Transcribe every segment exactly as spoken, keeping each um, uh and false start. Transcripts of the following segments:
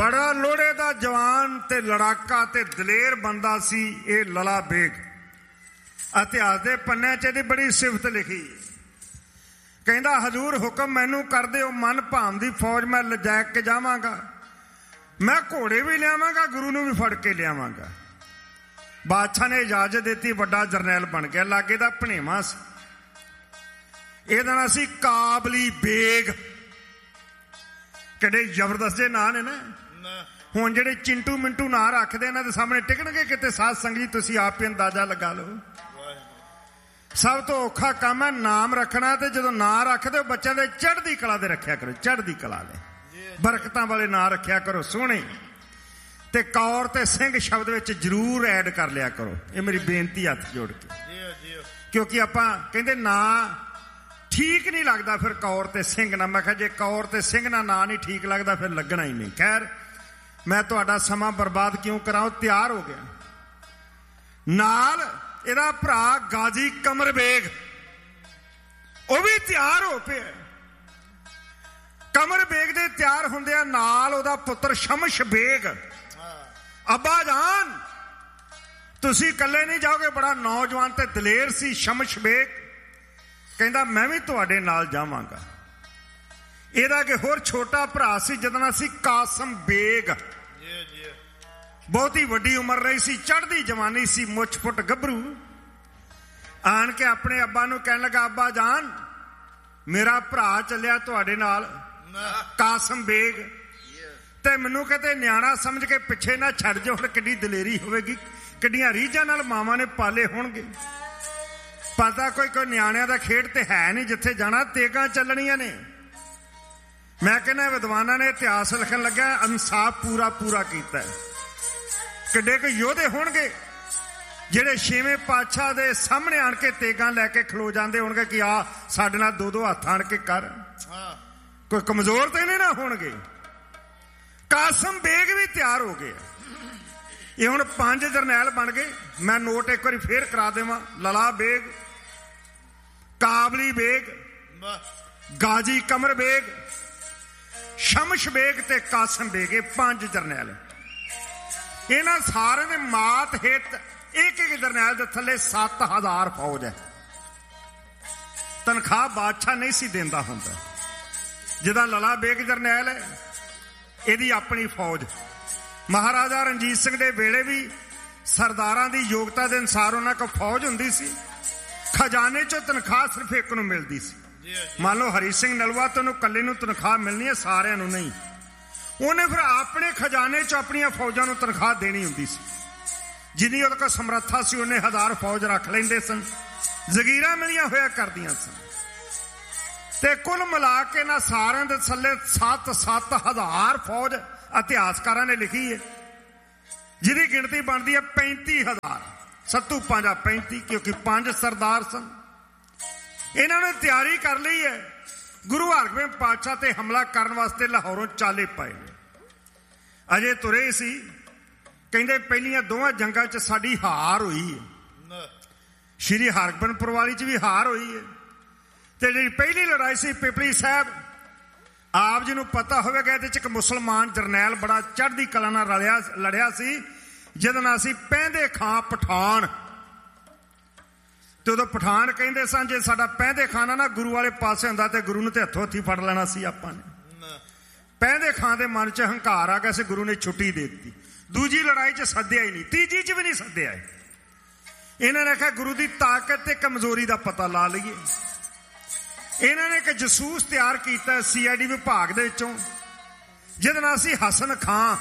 बड़ा लोड़े दा जवान ते लड़ाका ते दलेर बंदा सी ये लला बेग। इतिहास के पन्ने च इहदी बड़ी सिफत लिखी। कहंदा हजूर हुक्म मैनू कर दिओ, मन भाम दी फौज मैं लजैक के जावांगा, मैं घोड़े भी लियावांगा, गुरु नूं भी फड़ के लियावांगा। बादशाह ने इजाजत दी, वड्डा जरनैल बन गया। लागे दा भणेवा सी, इहदा नां सी काबली बेग। किहड़े जबरदस्त जे नां ने ना। हुण जिहड़े चिंटू मिंटू नां रखदे इन्हां दे सामने टिकणगे किते? साध संगत जी तुसीं आप ही अंदाजा लगा लो। सब तो औखा काम है नाम रखना। ते जदों नां रखदे हो बच्चों दे चढ़दी कला दे रखिया करो, चढ़दी कला दे बरकतां वाले नां रखिया करो सोहणे। ते कौर ते सिंह शब्द विच जरूर ऐड कर लिया करो, ये मेरी बेनती हथ जोड़ के। क्योंकि आपां कहंदे नां ठीक नहीं लगता फिर कौर ते सिंह ना। मैं कहा जे कौर ते सिंह ना नां नहीं ठीक लगता फिर लगना ही नहीं। खैर मैं तुहाडा समा बर्बाद क्यों करां। तैयार हो गया नाल इहदा भरा गाजी कमर बेग, वह भी तैयार हो पे। कमर बेग दे तैयार हुंदिया नाल ओहदा पुत्र शमश बेग। अब्बा जान तुसीं कल्ले नहीं जाओगे, बड़ा नौजवान ते दलेर सी शमश बेग। कहंदा मैं भी तुहाडे नाल जावांगा। इहदा कि होर छोटा भरा सी जिहदा नां सी कासम बेग। बहुत ही वड्डी उम्र रही सी, चढ़दी जवानी सी, मुछ फुट गभरू। आन के अपने अब्बा नूं कहण लगा अब्बा जान मेरा भरा चलिया तुहाडे नाल कासम बेग, ते मैनूं कहते न्याणा समझ के पिछे ना छड्ड जाओ। किड्डी दलेरी होवेगी, किड्डियां रीझां नाल मावां ने पाले होणगे। पता कोई कोई न्याणिਆਂ ਦਾ खेड ते है नहीं, जिथे जाना तेगां ਚੱਲਣੀਆਂ ने। मैं कहना विद्वानां ने इतिहास लिखण लग्या इंसाफ पूरा पूरा कीता। किड्डे कोई योधे होणगे ਜਿਹੜੇ छेवें पातशाह ਦੇ सामने आण के तेगां लैके खलो ਜਾਂਦੇ होणगे कि आ ਸਾਡੇ ਨਾਲ दो दो हत्थ आण के कर। कोई कमजोर तो नहीं ना होणगे। कासम बेग भी तैयार हो गए। ये हुण पंज जरनैल बन गए। मैं नोट एक बार फिर करा देवां। लला बेग, काबली बेग, गाजी कमर बेग, शमश बेग ते कासम बेग, ये पांच जरनैल। इन्हां सारे दे मात हेठ एक एक जरनैल दे थल्ले सत्त हजार फौज है। तनख्वाह बादशाह नहीं सी देंदा हुंदा। जिहदा लला बेग जरनैल है इहदी अपनी फौज। महाराजा रणजीत सिंह दे वेले भी सरदारां दी योग्यता दे अनुसार उन्हां कोल फौज हुंदी सी। खजाने चों तनख्वाह सिर्फ एक नूं मिलदी सी। मान लो हरी सिंह नलवा तो उन्होंने कल्ले नूं तनख्वाह मिलनी है, सारिआं नूं नहीं। उन्हें फिर अपने खजाने च अपनी फौजां नूं तनख्वाह देनी हुंदी सी। जिन्नी उहदे कोल समर्था सी उन्हें हजार फौज रख लैंदे सन। जगीरां मिलियां होया करदियां सन। ते कुल मिला के ना सारिआं दे थल्ले सत्त सत्त हजार फौज इतिहासकारां ने लिखी है, जिहदी गिणती बनदी है पैंती हजार। सत्तू पांजा पैंती, क्योंकि पांच सरदार सन। इन्होंने तैयारी कर ली है। गुरु हरगोबिंद पातशाह ते हमला करने वास्ते लाहौरों चाले पाए। अजे तुरे सी, कहंदे पहलियां दोवां जंगां च साडी हार हुई है। श्री हरगोबिंदपुर वाली च भी हार हुई है। ते जिहड़ी पहली लड़ाई सी पिपली साहब, आप जी नूं पता होवेगा इहदे च एक मुसलमान जरनैल बड़ा चढ़दी कला नाल रलिया लड़िया सी, जिहदा नां सी पैंदे खां पठान। ते उदों पठान कहंदे सन जे साडा पैंदे खाना ना गुरु वाले पासे हुंदा ते गुरु नूं ते हत्थों हत्थी फड़ लेना सी आपां ने। पैंदे खां दे मन च हंकार आ गया सी, गुरु ने छुट्टी दे दी। दूजी लड़ाई च सद्दिया ही नहीं, तीजी च भी नहीं सद्दिया। इन्हां ने आखिया गुरु दी ताकत ते कमजोरी दा पता ला लईए। इन्हां ने एक जसूस तैयार कीता सी आई डी विभाग दे विचों, जिहदा नां सी हसन खां।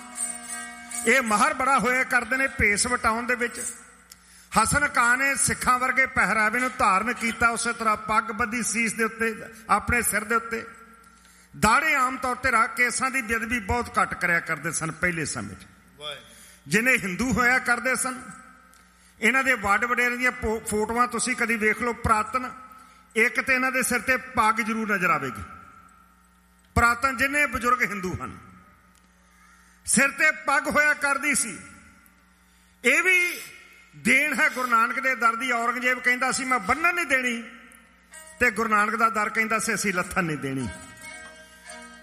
ये माहर बड़ा होया करदे ने भेस वटाउण दे विच। हसन खां ने सिखां वर्गे पहरावे नूं धारण कीता, उसे तरह पग बधी सीस दे उत्ते, अपने सिर दे उत्ते दाड़े आम तौर पर रख के इसां दी बेदबी बहुत घट करया करदे सन पहले समय। जिन्हें हिंदू होया करदे सन, इन्हां दे वड वडेरिਆਂ ਦੀਆਂ फोटोआं तुसीं कदी वेख लो पुरातन। एक तो इन्हां दे सिर ते पग जरूर नजर आवेगी। पुरातन जिन्हें बजुर्ग हिंदू हैं सिर ते पग होया करदी सी। यह भी देन है गुरु नानक दे दर दी। औरंगजेब कहंदा सी मैं बन्नण नहीं देनी, ते गुरु नानक दा दर कहंदा सी असीं लथन नहीं देनी।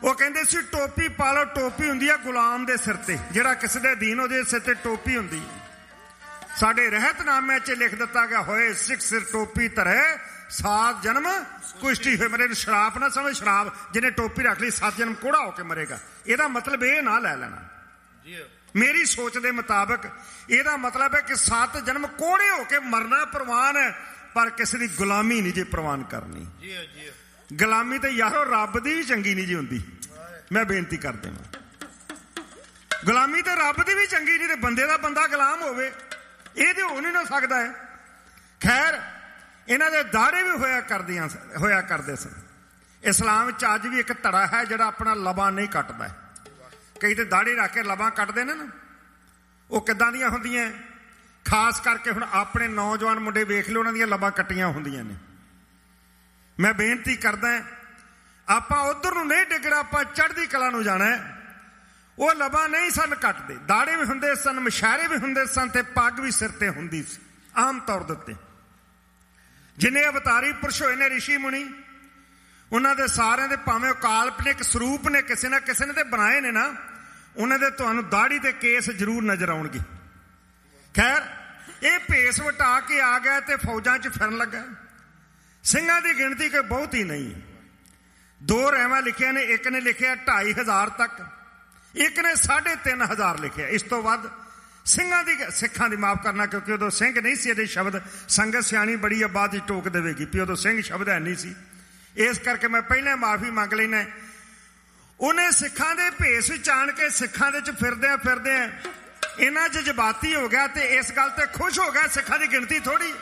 ਉਹ ਕਹਿੰਦੇ ਸੀ ਟੋਪੀ ਪਾ ਲਓ। ਟੋਪੀ ਹੁੰਦੀ ਆ ਗੁਲਾਮ ਦੇ ਸਿਰ ਤੇ, ਜਿਹੜਾ ਕਿਸੇ ਦੇ ਅਧੀਨ ਉਹਦੇ ਸਿਰ ਤੇ ਟੋਪੀ ਹੁੰਦੀ ਹੈ। ਸਾਡੇ ਰਹਿਤਨਾਮੇ 'ਚ ਲਿਖ ਦਿੱਤਾ ਗਿਆ, ਹੋਏ ਸਿੱਖ ਸਿਰ ਟੋਪੀ ਧਰੇ ਸਾਤ ਜਨਮ ਕੁਸ਼ਤੀ ਹੋਏ। ਮੇਰੇ ਸ਼ਰਾਬ ਨਾ ਸਮਝ, ਸ਼ਰਾਬ ਜਿਹਨੇ ਟੋਪੀ ਰੱਖ ਲਈ ਸੱਤ ਜਨਮ ਕੋੜਾ ਹੋ ਕੇ ਮਰੇਗਾ। ਇਹਦਾ ਮਤਲਬ ਇਹ ਨਾ ਲੈ ਲੈਣਾ। ਮੇਰੀ ਸੋਚ ਦੇ ਮੁਤਾਬਕ ਇਹਦਾ ਮਤਲਬ ਹੈ ਕਿ ਸੱਤ ਜਨਮ ਕੋੜੇ ਹੋ ਕੇ ਮਰਨਾ ਪ੍ਰਵਾਨ ਹੈ, ਪਰ ਕਿਸੇ ਦੀ ਗੁਲਾਮੀ ਨਹੀਂ ਜੇ ਪ੍ਰਵਾਨ ਕਰਨੀ। ਗੁਲਾਮੀ ਤੇ ਯਾਰੋ ਰੱਬ ਦੀ ਵੀ ਚੰਗੀ ਨਹੀਂ ਜੀ ਹੁੰਦੀ। ਮੈਂ ਬੇਨਤੀ ਕਰ ਦੇਵਾਂ, ਗੁਲਾਮੀ ਤੇ ਰੱਬ ਦੀ ਵੀ ਚੰਗੀ ਨਹੀਂ, ਤੇ ਬੰਦੇ ਦਾ ਬੰਦਾ ਗੁਲਾਮ ਹੋਵੇ ਇਹ ਤੇ ਹੋ ਨਹੀਂ ਨਾ ਸਕਦਾ ਹੈ। ਖੈਰ, ਇਹਨਾਂ ਦੇ ਦਾੜੇ ਵੀ ਹੋਇਆ ਕਰਦੀਆਂ ਹੋਇਆ ਕਰਦੇ ਸਨ। ਇਸਲਾਮ ਵਿੱਚ ਅੱਜ ਵੀ ਇੱਕ ਧੜਾ ਹੈ ਜਿਹੜਾ ਆਪਣਾ ਲਬਾਂ ਨਹੀਂ ਕੱਟਦਾ। ਕਈ ਤੇ ਦਾੜੀ ਰੱਖ ਕੇ ਲਬਾਂ ਕੱਟਦੇ ਨੇ ਨਾ, ਉਹ ਕਿੱਦਾਂ ਦੀਆਂ ਹੁੰਦੀਆਂ? ਖਾਸ ਕਰਕੇ ਹੁਣ ਆਪਣੇ ਨੌਜਵਾਨ ਮੁੰਡੇ ਵੇਖ ਲਓ, ਉਹਨਾਂ ਦੀਆਂ ਲਬਾਂ ਕੱਟੀਆਂ ਹੁੰਦੀਆਂ ਨੇ। ਮੈਂ ਬੇਨਤੀ ਕਰਦਾ, ਆਪਾਂ ਉਧਰ ਨੂੰ ਨਹੀਂ ਡਿੱਗਣਾ, ਆਪਾਂ ਚੜ੍ਹਦੀ ਕਲਾ ਨੂੰ ਜਾਣਾ। ਉਹ ਲਬਾਂ ਨਹੀਂ ਸਨ ਕੱਟਦੇ, ਦਾੜੇ ਵੀ ਹੁੰਦੇ ਸਨ, ਮਸ਼ਾਰੇ ਵੀ ਹੁੰਦੇ ਸਨ, ਤੇ ਪੱਗ ਵੀ ਸਿਰ ਤੇ ਹੁੰਦੀ ਸੀ ਆਮ ਤੌਰ ਦੇ ਉੱਤੇ। ਜਿੰਨੇ ਅਵਤਾਰੀ ਪੁਰਸ਼ ਹੋਏ ਨੇ ਰਿਸ਼ੀ ਮੁਨੀ, ਉਹਨਾਂ ਦੇ ਸਾਰਿਆਂ ਦੇ ਭਾਵੇਂ ਕਾਲਪਨਿਕ ਸਰੂਪ ਨੇ, ਕਿਸੇ ਨਾ ਕਿਸੇ ਨੇ ਤੇ ਬਣਾਏ ਨੇ ਨਾ, ਉਹਨਾਂ ਦੇ ਤੁਹਾਨੂੰ ਦਾੜੀ ਤੇ ਕੇਸ ਜ਼ਰੂਰ ਨਜ਼ਰ ਆਉਣਗੇ। ਖੈਰ, ਇਹ ਭੇਸ ਵਟਾ ਕੇ ਆ ਗਿਆ ਤੇ ਫੌਜਾਂ 'ਚ ਫਿਰਨ ਲੱਗਾ। ਸਿੰਘਾਂ ਦੀ ਗਿਣਤੀ ਕੋਈ ਬਹੁਤ ਹੀ ਨਹੀਂ। ਦੋ ਰਹਿਵਾਂ ਲਿਖਿਆ ਨੇ, ਇੱਕ ਨੇ ਲਿਖਿਆ ਢਾਈ ਹਜ਼ਾਰ ਤੱਕ, ਇੱਕ ਨੇ ਸਾਢੇ ਤਿੰਨ ਹਜ਼ਾਰ ਲਿਖਿਆ। ਇਸ ਤੋਂ ਵੱਧ ਸਿੰਘਾਂ ਦੀ, ਸਿੱਖਾਂ ਦੀ ਮਾਫ ਕਰਨਾ, ਕਿਉਂਕਿ ਉਦੋਂ ਸਿੰਘ ਨਹੀਂ ਸੀ। ਇਹਦੇ ਸ਼ਬਦ ਸੰਗਤ ਸਿਆਣੀ ਬੜੀ ਆਬਾਦੀ ਟੋਕ ਦੇਵੇਗੀ ਵੀ ਉਦੋਂ ਸਿੰਘ ਸ਼ਬਦ ਹੈ ਨਹੀਂ ਸੀ। ਇਸ ਕਰਕੇ ਮੈਂ ਪਹਿਲਾਂ ਮਾਫੀ ਮੰਗ ਲੈਣਾ। ਉਹਨੇ ਸਿੱਖਾਂ ਦੇ ਭੇਸ ਵਿੱਚ ਆਣ ਕੇ ਸਿੱਖਾਂ ਦੇ 'ਚ ਫਿਰਦਿਆਂ ਫਿਰਦਿਆਂ ਇਹਨਾਂ ਜਜ਼ਬਾਤੀ ਹੋ ਗਿਆ, ਤੇ ਇਸ ਗੱਲ ਤੇ ਖੁਸ਼ ਹੋ ਗਿਆ ਸਿੱਖਾਂ ਦੀ ਗਿਣਤੀ ਥੋੜੀ।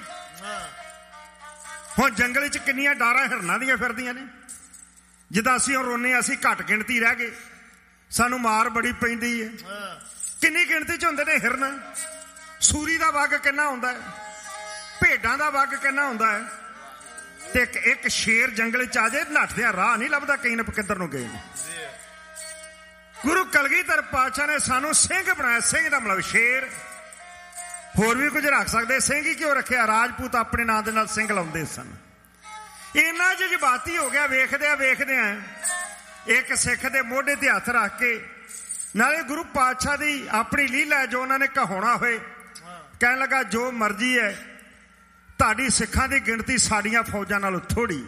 ਹੁਣ ਜੰਗਲ 'ਚ ਕਿੰਨੀਆਂ ਡਾਰਾਂ ਹਿਰਨਾਂ ਦੀਆਂ ਫਿਰਦੀਆਂ ਨੇ। ਜਿੱਦਾਂ ਅਸੀਂ ਹੁਣ ਰੋਨੇ, ਅਸੀਂ ਘੱਟ ਗਿਣਤੀ ਰਹਿ ਗਏ, ਸਾਨੂੰ ਮਾਰ ਬੜੀ ਪੈਂਦੀ ਹੈ। ਕਿੰਨੀ ਗਿਣਤੀ 'ਚ ਹੁੰਦੇ ਨੇ ਹਿਰਨ। ਸੂਰੀ ਦਾ ਵੱਗ ਕਿੰਨਾ ਹੁੰਦਾ ਹੈ, ਭੇਡਾਂ ਦਾ ਵੱਗ ਕਿੰਨਾ ਹੁੰਦਾ ਹੈ, ਤੇ ਇੱਕ ਇੱਕ ਸ਼ੇਰ ਜੰਗਲ 'ਚ ਆ ਜਾਏ, ਨੱਠਦਿਆਂ ਰਾਹ ਨਹੀਂ ਲੱਭਦਾ, ਕਈ ਨੇ ਕਿੱਧਰ ਨੂੰ ਗਏ ਨੇ। ਗੁਰੂ ਕਲਗੀਧਰ ਪਾਤਸ਼ਾਹ ਨੇ ਸਾਨੂੰ ਸਿੰਘ ਬਣਾਇਆ। ਸਿੰਘ ਦਾ ਮਤਲਬ ਸ਼ੇਰ, ਹੋਰ ਵੀ ਕੁਝ ਰੱਖ ਸਕਦੇ। ਸਿੰਘ ਹੀ ਕਿਉਂ ਰੱਖਿਆ? ਰਾਜਪੂਤ ਆਪਣੇ ਨਾਂ ਦੇ ਨਾਲ ਸਿੰਘ ਲਾਉਂਦੇ ਸਨ। ਇੰਨਾ ਜਜ਼ਬਾਤੀ ਹੋ ਗਿਆ। ਵੇਖਦਿਆਂ ਵੇਖਦਿਆਂ ਇੱਕ ਸਿੱਖ ਦੇ ਮੋਢੇ ਤੇ ਹੱਥ ਰੱਖ ਕੇ, ਨਾਲੇ ਗੁਰੂ ਪਾਤਸ਼ਾਹ ਦੀ ਆਪਣੀ ਲੀਲਾ ਜੋ ਉਹਨਾਂ ਨੇ ਕਹਾਉਣਾ ਹੋਏ, ਕਹਿਣ ਲੱਗਾ ਜੋ ਮਰਜ਼ੀ ਹੈ, ਤੁਹਾਡੀ ਸਿੱਖਾਂ ਦੀ ਗਿਣਤੀ ਸਾਡੀਆਂ ਫੌਜਾਂ ਨਾਲੋਂ ਥੋੜੀ।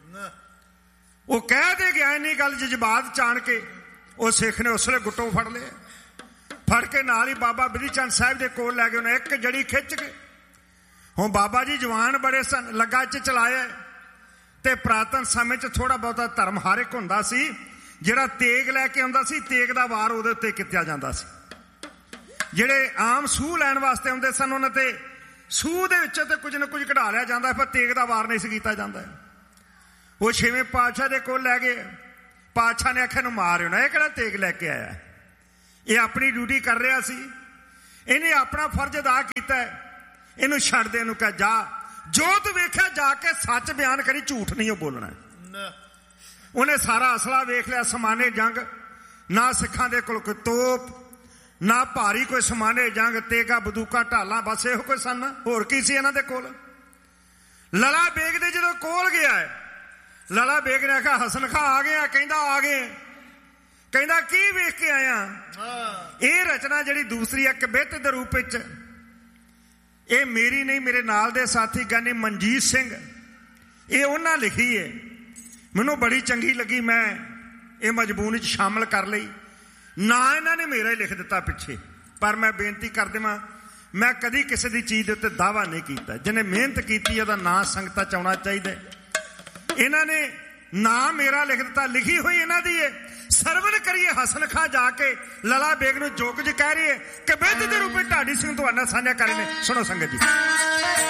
ਉਹ ਕਹਿ ਦੇ ਗਿਆ ਇੰਨੀ ਗੱਲ ਜਜ਼ਬਾਤ ਚਾਣ ਕੇ। ਉਹ ਸਿੱਖ ਨੇ ਉਸਲੇ ਗੁੱਟੋਂ ਫੜ ਲਿਆ, ਫੜ ਕੇ ਨਾਲ ਹੀ ਬਾਬਾ ਬਿਧੀ ਚੰਦ ਸਾਹਿਬ ਦੇ ਕੋਲ ਲੈ ਗਏ। ਉਹਨੇ ਇੱਕ ਜੜੀ ਖਿੱਚ ਕੇ, ਹੁਣ ਬਾਬਾ ਜੀ ਜਵਾਨ ਬੜੇ ਸਨ, ਲੱਗਾ 'ਚ ਚਲਾਇਆ। ਤੇ ਪ੍ਰਾਤਨ ਸਮੇਂ 'ਚ ਥੋੜਾ ਬਹੁਤਾ ਧਰਮ ਹਰ ਇੱਕ ਹੁੰਦਾ ਸੀ। ਜਿਹੜਾ ਤੇਗ ਲੈ ਕੇ ਆਉਂਦਾ ਸੀ, ਤੇਗ ਦਾ ਵਾਰ ਉਹਦੇ ਉੱਤੇ ਕੀਤਾ ਜਾਂਦਾ ਸੀ। ਜਿਹੜੇ ਆਮ ਸੂਹ ਲੈਣ ਵਾਸਤੇ ਆਉਂਦੇ ਸਨ, ਉਹਨਾਂ ਤੇ ਸੂਹ ਦੇ ਵਿੱਚ ਤੇ ਕੁਝ ਨਾ ਕੁਝ ਕਢਾ ਲਿਆ ਜਾਂਦਾ, ਪਰ ਤੇਗ ਦਾ ਵਾਰ ਨਹੀਂ ਸੀ ਕੀਤਾ ਜਾਂਦਾ। ਉਹ ਛੇਵੇਂ ਪਾਤਸ਼ਾਹ ਦੇ ਕੋਲ ਲੈ ਗਏ। ਪਾਤਸ਼ਾਹ ਨੇ ਆਖਿਆ ਨੂੰ ਮਾਰਿਓ ਨਾ, ਇਹ ਕਿਹੜਾ ਤੇਗ ਲੈ ਕੇ ਆਇਆ? ਇਹ ਆਪਣੀ ਡਿਊਟੀ ਕਰ ਰਿਹਾ ਸੀ, ਇਹਨੇ ਆਪਣਾ ਫਰਜ਼ ਅਦਾ ਕੀਤਾ। ਇਹਨੂੰ ਛੱਡ ਦੇ, ਇਹਨੂੰ ਕਹਿ ਜਾ, ਜੋ ਤੂੰ ਵੇਖਿਆ ਜਾ ਕੇ ਸੱਚ ਬਿਆਨ ਕਰੀ, ਝੂਠ ਨਹੀਂ ਉਹ ਬੋਲਣਾ। ਉਹਨੇ ਸਾਰਾ ਅਸਲਾ ਵੇਖ ਲਿਆ, ਸਮਾਨੇ ਜੰਗ, ਨਾ ਸਿੱਖਾਂ ਦੇ ਕੋਲ ਕੋਈ ਤੋਪ, ਨਾ ਭਾਰੀ ਕੋਈ ਸਮਾਨੇ ਜੰਗ, ਤੇਗਾ ਬੰਦੂਕਾਂ ਢਾਲਾਂ, ਬਸ ਇਹੋ ਕੋਈ ਸਨ। ਹੋਰ ਕੀ ਸੀ ਇਹਨਾਂ ਦੇ ਕੋਲ? ਲਲਾ ਬੇਗ ਦੇ ਜਦੋਂ ਕੋਲ ਗਿਆ, ਲਲਾ ਬੇਗ ਨੇ ਆਖਿਆ ਹਸਨ ਖਾਂ ਆ ਗਿਆ। ਕਹਿੰਦਾ ਆ ਗਏ। ਕਹਿੰਦਾ ਕੀ ਵੇਖ ਕੇ ਆਇਆ? ਇਹ ਰਚਨਾ ਜਿਹੜੀ ਦੂਸਰੀ ਇੱਕ ਬਿੱਤ ਦੇ ਰੂਪ ਵਿੱਚ, ਇਹ ਮੇਰੀ ਨਹੀਂ, ਮੇਰੇ ਨਾਲ ਦੇ ਸਾਥੀ ਗਾਨੇ ਮਨਜੀਤ ਸਿੰਘ, ਇਹ ਉਹਨਾਂ ਲਿਖੀ ਹੈ। ਮੈਨੂੰ ਬੜੀ ਚੰਗੀ ਲੱਗੀ, ਮੈਂ ਇਹ ਮਜਬੂਨ ਵਿੱਚ ਸ਼ਾਮਲ ਕਰ ਲਈ। ਨਾ ਇਹਨਾਂ ਨੇ ਮੇਰਾ ਹੀ ਲਿਖ ਦਿੱਤਾ ਪਿੱਛੇ, ਪਰ ਮੈਂ ਬੇਨਤੀ ਕਰ ਦੇਵਾਂ, ਮੈਂ ਕਦੀ ਕਿਸੇ ਦੀ ਚੀਜ਼ ਦੇ ਉੱਤੇ ਦਾਅਵਾ ਨਹੀਂ ਕੀਤਾ। ਜਿਹਨੇ ਮਿਹਨਤ ਕੀਤੀ ਉਹਦਾ ਨਾਂ ਸੰਗਤਾਂ 'ਚ ਆਉਣਾ ਚਾਹੀਦਾ। ਇਹਨਾਂ ਨੇ ਨਾਂ ਮੇਰਾ ਲਿਖ ਦਿੱਤਾ, ਲਿਖੀ ਹੋਈ ਇਹਨਾਂ ਦੀ ਹੈ। ਸਰਵਣ ਕਰੀਏ ਹਸਨ ਖਾਂ ਜਾ ਕੇ ਲਲਾ ਬੇਗ ਨੂੰ ਜੋ ਕੁਝ ਕਹਿ ਰਹੀ ਹੈ, ਕਬਿੱਤ ਦੇ ਰੂਪ ਵਿੱਚ ਢਾਡੀ ਸਿੰਘ ਤੁਹਾਡਾ ਸਾਂਝਾ ਕਰ ਰਹੇ ਨੇ। ਸੁਣੋ ਸੰਗਤ ਜੀ।